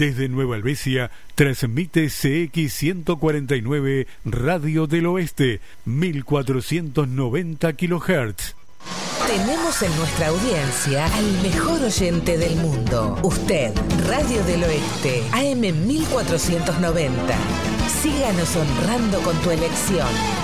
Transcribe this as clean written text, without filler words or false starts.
Desde Nueva Helvecia, transmite CX149 Radio del Oeste, 1490 kHz. Tenemos en nuestra audiencia al mejor oyente del mundo. Usted, Radio del Oeste, AM 1490. Síganos honrando con tu elección.